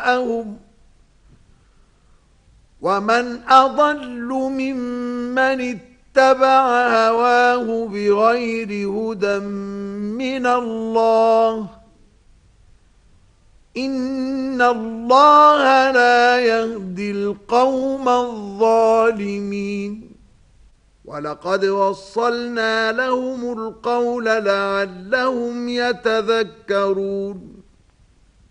أهم ومن أضل ممن اتبع هواه بغير هدى من الله إن الله لا يهدي القوم الظالمين ولقد وصلنا لهم القول لعلهم يتذكرون